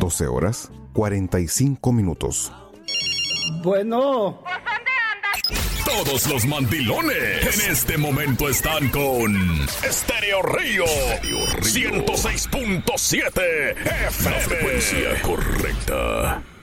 12 horas, 45 minutos. Bueno. Todos los mandilones en este momento están con Estéreo Río 106.7 FM. La frecuencia correcta.